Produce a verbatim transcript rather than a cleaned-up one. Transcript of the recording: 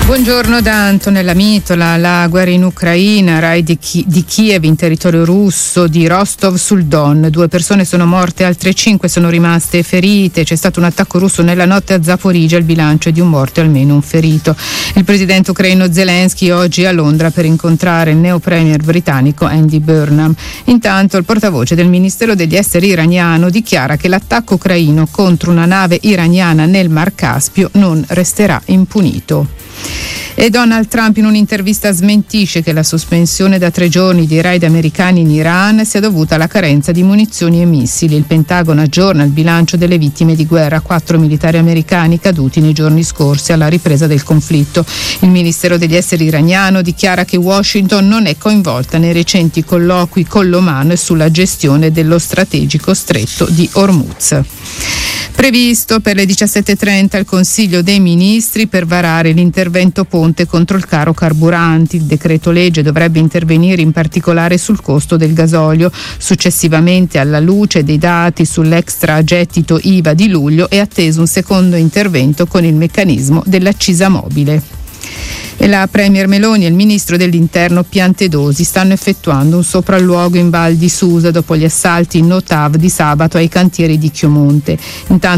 Buongiorno da Antonella Mitola. La guerra in Ucraina, raid di, Ki- di Kiev in territorio russo, di Rostov sul Don. Due persone sono morte, altre cinque sono rimaste ferite. C'è stato un attacco russo nella notte a Zaporizhzhia, il bilancio è di un morto e almeno un ferito. Il presidente ucraino Zelensky oggi a Londra per incontrare il neo premier britannico Andy Burnham. Intanto il portavoce del Ministero degli Esteri iraniano dichiara che l'attacco ucraino contro una nave iraniana nel Mar Caspio non resterà impunito. E Donald Trump in un'intervista smentisce che la sospensione da tre giorni di raid americani in Iran sia dovuta alla carenza di munizioni e missili. Il Pentagono aggiorna il bilancio delle vittime di guerra, quattro militari americani caduti nei giorni scorsi alla ripresa del conflitto. Il Ministero degli Esteri iraniano dichiara che Washington non è coinvolta nei recenti colloqui con l'Oman sulla gestione dello strategico stretto di Hormuz. Previsto per le diciassette e trenta il Consiglio dei Ministri per varare l'intervento ponte contro il caro carburanti. Il decreto legge dovrebbe intervenire in particolare sul costo del gasolio. Successivamente, alla luce dei dati sull'extragettito I V A di luglio, è atteso un secondo intervento con il meccanismo dell'accisa mobile. E la Premier Meloni e il Ministro dell'Interno Piantedosi stanno effettuando un sopralluogo in Val di Susa dopo gli assalti in no-T A V di sabato ai cantieri di Chiomonte. Intanto